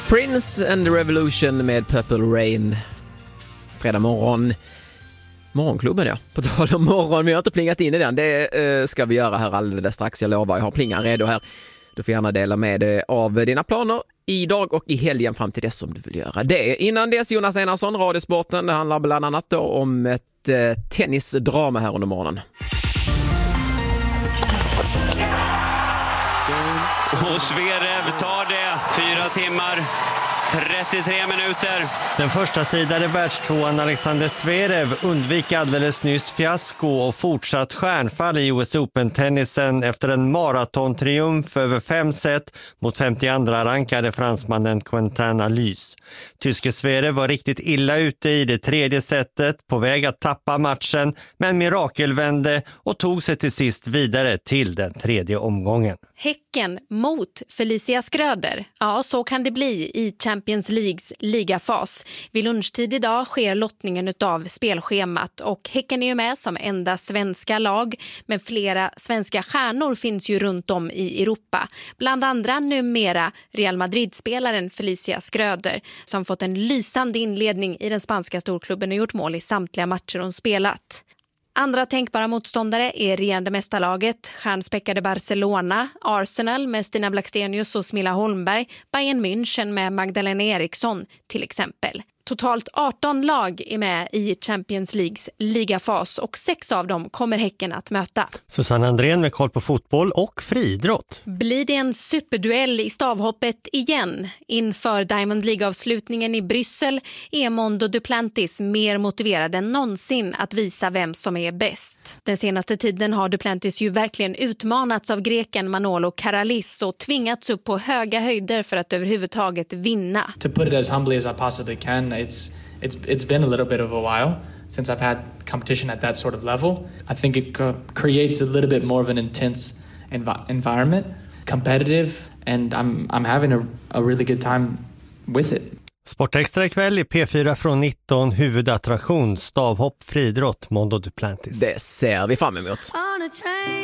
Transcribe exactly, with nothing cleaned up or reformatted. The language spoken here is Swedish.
Prince and the Revolution med Purple Rain. Fredag morgon. Morgonklubben, ja. På tal om morgon, vi har inte plingat in i den. Det eh, ska vi göra här alldeles strax. Jag lovar, jag har plingan redo här. Du får gärna dela med dig av dina planer idag och i helgen fram till dess om du vill göra det. Innan dess, Jonas Einarsson, Radiosporten. Det handlar bland annat då om ett eh, tennisdrama här under morgonen. Och Zverev tar det. Fyra timmar, trettiotre minuter. Den första sidan i världstvåan Alexander Zverev undviker alldeles nyss fiasko och fortsatt stjärnfall i U S Open-tennisen efter en maratontriumf över fem set mot femtioandra rankade fransmannen Quentin Alys. Tyske Zverev var riktigt illa ute i det tredje setet, på väg att tappa matchen, men mirakelvände och tog sig till sist vidare till den tredje omgången. Häcken mot Felicia Skröder. Ja, så kan det bli i Champions Leagues ligafas. Vid lunchtid idag sker lottningen av spelschemat och Häcken är ju med som enda svenska lag, men flera svenska stjärnor finns ju runt om i Europa. Bland andra numera Real Madrid-spelaren Felicia Skröder som fått en lysande inledning i den spanska storklubben och gjort mål i samtliga matcher hon spelat. Andra tänkbara motståndare är regerande mästarlaget, stjärnspäckade Barcelona, Arsenal med Stina Blackstenius och Smilla Holmberg, Bayern München med Magdalena Eriksson till exempel. Totalt arton lag är med i Champions Leagues ligafas och sex av dem kommer Häcken att möta. Susanne Andrén med koll på fotboll och friidrott. Blir det en superduell i stavhoppet igen? Inför Diamond League-avslutningen i Bryssel är Mondo Duplantis mer motiverad än någonsin att visa vem som är bäst. Den senaste tiden har Duplantis ju verkligen utmanats av greken Manolo Karalis och tvingats upp på höga höjder för att överhuvudtaget vinna. To put it as humbly as I possibly can, It's it's it's been a little bit of a while since I've had competition at that sort of level. I think it co- creates a little bit more of an intense env- environment, competitive, and I'm I'm having a, a really good time with it. Sportextra ikväll i P fyra från nitton, huvudattraktion, stavhopp, friidrott, Mondo Duplantis. Det ser vi fram emot.